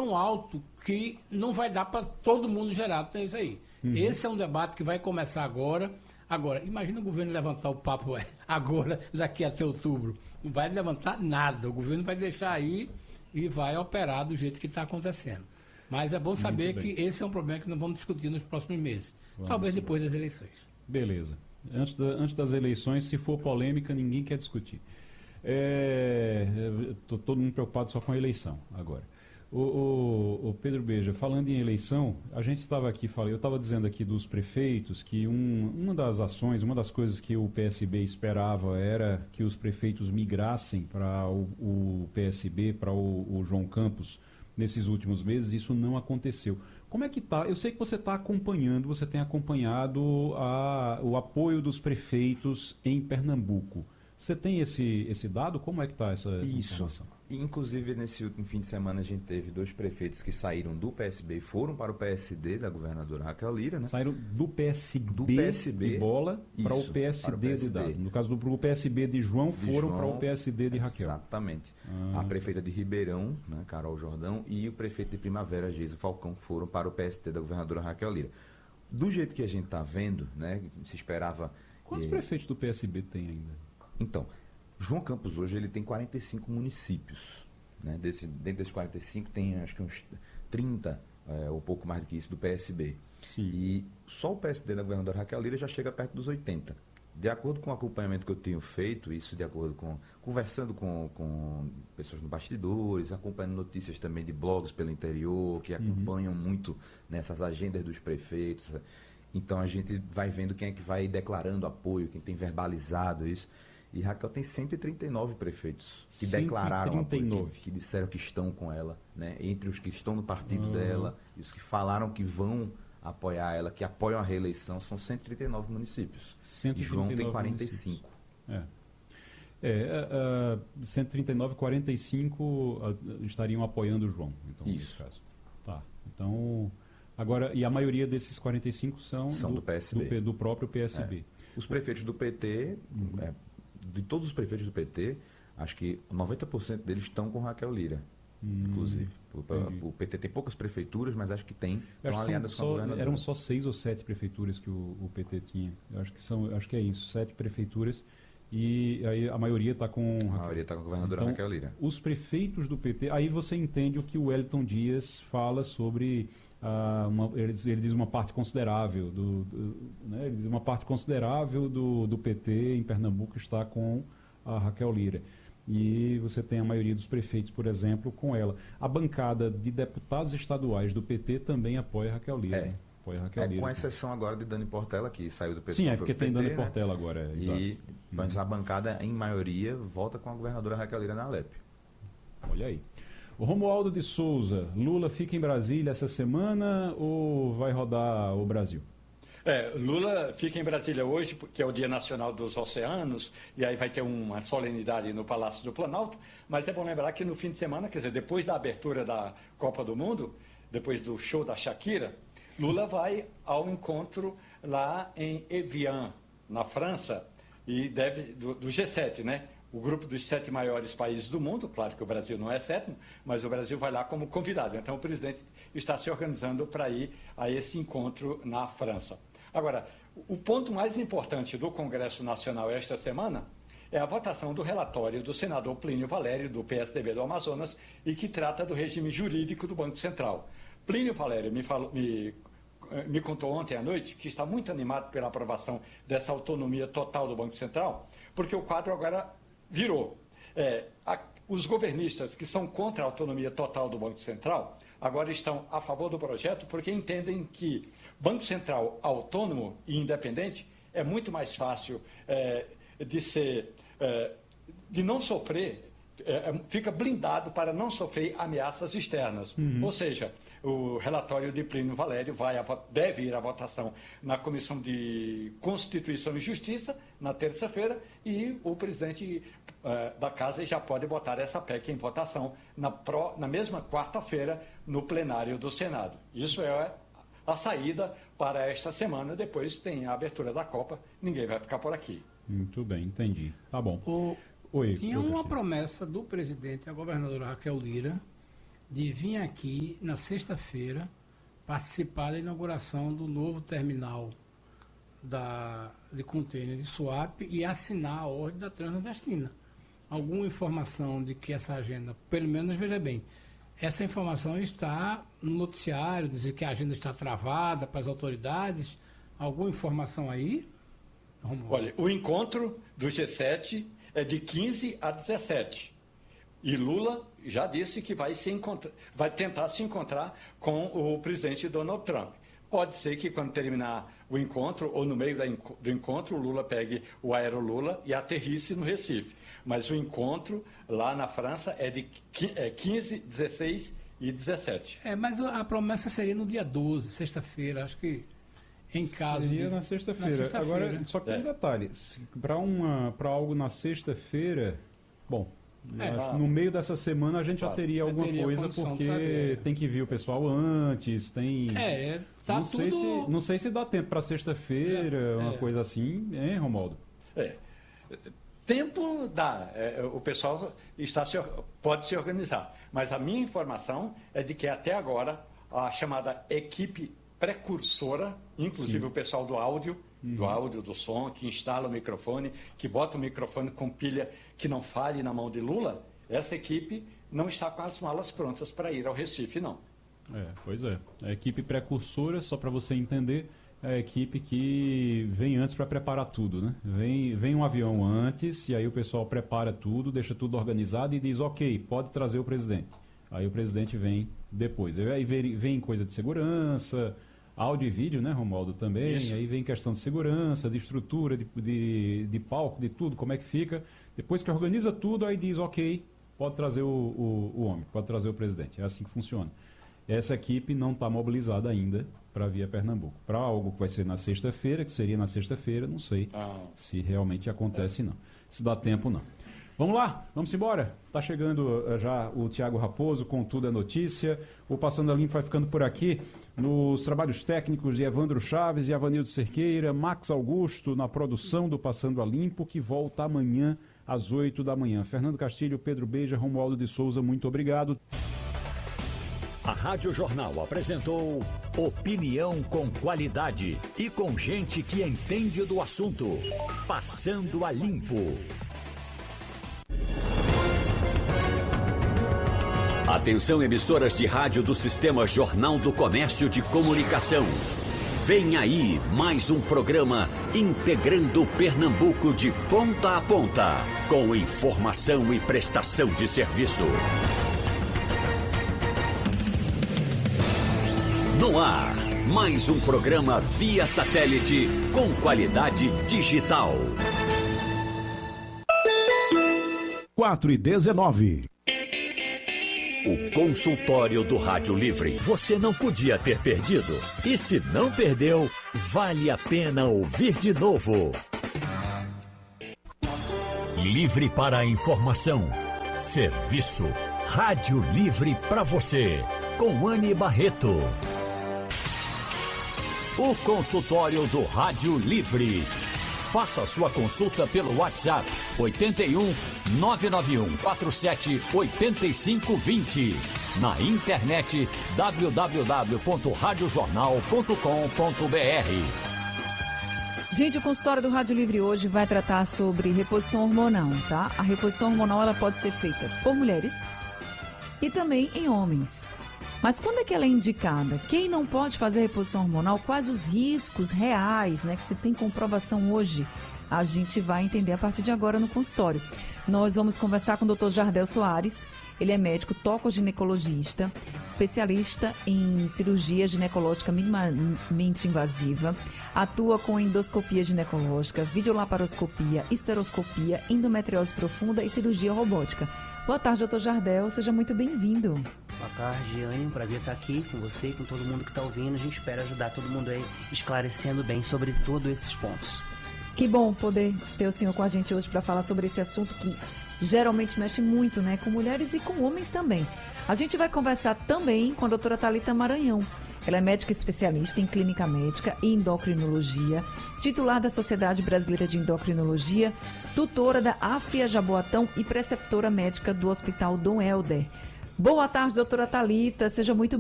tão alto que não vai dar para todo mundo gerar tudo isso aí. Esse é um debate que vai começar agora. Agora, imagina o governo levantar o papo agora, daqui até outubro. Não vai levantar nada. O governo vai deixar aí e vai operar do jeito que está acontecendo. Mas é bom saber que esse é um problema que nós vamos discutir nos próximos meses. Talvez depois das eleições. Beleza. Antes das eleições, se for polêmica, ninguém quer discutir. Estou todo mundo preocupado só com a eleição agora. O Pedro Beja, falando em eleição, a gente estava aqui, eu estava dizendo aqui dos prefeitos que uma das ações, uma das coisas que o PSB esperava era que os prefeitos migrassem para o PSB, para o João Campos, nesses últimos meses. Isso não aconteceu. Como é que está? Eu sei que você está acompanhando, você tem acompanhado o apoio dos prefeitos em Pernambuco. Você tem esse dado? Como é que está essa informação? Inclusive, nesse último fim de semana, a gente teve 2 prefeitos que saíram do PSB e foram para o PSD, da governadora Raquel Lira, né? Saíram do PSB de Bola para o PSD de Dado. No caso do PSB de João, foram para o PSD de Raquel. Exatamente. A prefeita de Ribeirão, né, Carol Jordão, e o prefeito de Primavera, Geiso Falcão, foram para o PSD da governadora Raquel Lira. Do jeito que a gente está vendo, né, se esperava... Quantos prefeitos do PSB tem ainda? Então, João Campos hoje ele tem 45 municípios. Né? Dentro desses 45 tem acho que uns 30, ou pouco mais do que isso, do PSB. Sim. E só o PSD da governadora Raquel Lira já chega perto dos 80. De acordo com o acompanhamento que eu tenho feito, isso de acordo com... conversando com pessoas no bastidores, acompanhando notícias também de blogs pelo interior, que acompanham muito nessas agendas dos prefeitos. Então a gente vai vendo quem é que vai declarando apoio, quem tem verbalizado isso. E Raquel tem 139 prefeitos que declararam apoio, que disseram que estão com ela, né? Entre os que estão no partido dela e os que falaram que vão apoiar ela, que apoiam a reeleição, são 139 municípios. 139 e João tem 45. 139, 45 estariam apoiando o João. Então, isso. Nesse caso. Tá. Então, agora, e a maioria desses 45 são do PSB. Do próprio PSB. Os prefeitos do PT... de todos os prefeitos do PT, acho que 90% deles estão com Raquel Lira, inclusive. O PT tem poucas prefeituras, mas acho que estão alinhadas com a governadora. Eram só 6 ou 7 prefeituras que o PT tinha. Eu acho que é isso, 7 prefeituras, e aí a maioria está com Raquel. A maioria está com a governadora Raquel Lira. Os prefeitos do PT, aí você entende o que o Wellington Dias fala sobre... ele diz uma parte considerável né, ele diz uma parte considerável do PT em Pernambuco está com a Raquel Lira. E você tem a maioria dos prefeitos, por exemplo, com ela. A bancada de deputados estaduais do PT também apoia a Raquel Lira. Né? Apoia a Raquel Lira, com exceção agora de Dani Portela, que saiu do PT. Sim, porque tem PT, Dani Portela agora. Mas a bancada, em maioria, volta com a governadora Raquel Lira na Alep. Olha aí. O Romualdo de Souza, Lula fica em Brasília essa semana ou vai rodar o Brasil? Lula fica em Brasília hoje, que é o Dia Nacional dos Oceanos, e aí vai ter uma solenidade no Palácio do Planalto, mas é bom lembrar que no fim de semana, quer dizer, depois da abertura da Copa do Mundo, depois do show da Shakira, Lula vai ao encontro lá em Evian, na França, e do G7, né? O grupo dos 7 maiores países do mundo, claro que o Brasil não é 7º, mas o Brasil vai lá como convidado. Então o presidente está se organizando para ir a esse encontro na França. Agora, o ponto mais importante do Congresso Nacional esta semana é a votação do relatório do senador Plínio Valério, do PSDB do Amazonas, e que trata do regime jurídico do Banco Central. Plínio Valério me contou ontem à noite que está muito animado pela aprovação dessa autonomia total do Banco Central, porque o quadro agora virou. Os governistas que são contra a autonomia total do Banco Central agora estão a favor do projeto porque entendem que Banco Central autônomo e independente é muito mais fácil de não sofrer, fica blindado para não sofrer ameaças externas. Ou seja, o relatório de Plínio Valério deve ir à votação na Comissão de Constituição e Justiça na terça-feira e o presidente da Casa já pode botar essa PEC em votação na mesma quarta-feira no plenário do Senado. Isso é a saída para esta semana. Depois tem a abertura da Copa, ninguém vai ficar por aqui. Muito bem, entendi. Tá bom. Tinha uma promessa do presidente, a governadora Raquel Lira, de vir aqui na sexta-feira participar da inauguração do novo terminal de contêiner de Suape e assinar a ordem da Transnordestina. Alguma informação de que essa agenda, pelo menos veja bem, essa informação está no noticiário, dizer que a agenda está travada para as autoridades. Alguma informação aí? Olha, o encontro do G7 é de 15 a 17. E Lula já disse que vai tentar se encontrar com o presidente Donald Trump. Pode ser que quando terminar o encontro, ou no meio do encontro, o Lula pegue o Aerolula e aterrisse no Recife. Mas o encontro lá na França é de 15, 16 e 17. Mas a promessa seria no dia 12, sexta-feira, acho que em caso seria na sexta-feira. Agora, só que tem um detalhe, para algo na sexta-feira, bom, no meio dessa semana a gente já teria alguma coisa, porque tem que vir o pessoal antes, tem... Tá não sei se dá tempo para sexta-feira, uma coisa assim, hein, Romualdo? Tempo dá, o pessoal pode se organizar, mas a minha informação é de que até agora a chamada equipe precursora, inclusive o pessoal do áudio, do som, que instala o microfone, que bota o microfone com pilha que não falhe na mão de Lula, essa equipe não está com as malas prontas para ir ao Recife, não. Pois é. A equipe precursora, só para você entender, é a equipe que vem antes para preparar tudo, né? Vem um avião antes, e aí o pessoal prepara tudo, deixa tudo organizado e diz, ok, pode trazer o presidente. Aí o presidente vem depois. Aí vem coisa de segurança, áudio e vídeo, né, Romualdo, também. Isso. Aí vem questão de segurança, de estrutura, de palco, de tudo, como é que fica. Depois que organiza tudo, aí diz, ok, pode trazer o homem, pode trazer o presidente. É assim que funciona. Essa equipe não está mobilizada ainda para vir a Pernambuco. Para algo que vai ser na sexta-feira, que seria na sexta-feira, não sei se realmente acontece, não. Se dá tempo, não. Vamos lá, vamos embora. Está chegando já o Tiago Raposo com Tudo é Notícia. O Passando a Limpo vai ficando por aqui. Nos trabalhos técnicos de Evandro Chaves e Avanildo Cerqueira, Max Augusto na produção do Passando a Limpo, que volta amanhã às 8 da manhã. Fernando Castilho, Pedro Beija, Romualdo de Souza, muito obrigado. A Rádio Jornal apresentou opinião com qualidade e com gente que entende do assunto. Passando a Limpo. Atenção, emissoras de rádio do Sistema Jornal do Comércio de Comunicação. Vem aí mais um programa integrando Pernambuco de ponta a ponta, com informação e prestação de serviço. No ar, mais um programa via satélite com qualidade digital. 4h19. O consultório do Rádio Livre. Você não podia ter perdido. E se não perdeu, vale a pena ouvir de novo. Livre para a informação. Serviço. Rádio Livre para você. Com Anne Barreto. O consultório do Rádio Livre. Faça sua consulta pelo WhatsApp 81 991 47 8520. Na internet www.radiojornal.com.br. Gente, o consultório do Rádio Livre hoje vai tratar sobre reposição hormonal, tá? A reposição hormonal ela pode ser feita por mulheres e também em homens. Mas quando é que ela é indicada? Quem não pode fazer reposição hormonal? Quais os riscos reais, né, que você tem comprovação hoje? A gente vai entender a partir de agora no consultório. Nós vamos conversar com o Dr. Jardel Soares. Ele é médico tocoginecologista, especialista em cirurgia ginecológica minimamente invasiva, atua com endoscopia ginecológica, videolaparoscopia, esteroscopia, endometriose profunda e cirurgia robótica. Boa tarde, doutor Jardel. Seja muito bem-vindo. Boa tarde, Anne. Um prazer estar aqui com você e com todo mundo que está ouvindo. A gente espera ajudar todo mundo aí, esclarecendo bem sobre todos esses pontos. Que bom poder ter o senhor com a gente hoje para falar sobre esse assunto que geralmente mexe muito, né, com mulheres e com homens também. A gente vai conversar também com a doutora Thalita Maranhão. Ela é médica especialista em clínica médica e endocrinologia, titular da Sociedade Brasileira de Endocrinologia, tutora da AFIA Jaboatão e preceptora médica do Hospital Dom Helder. Boa tarde, doutora Thalita. Seja muito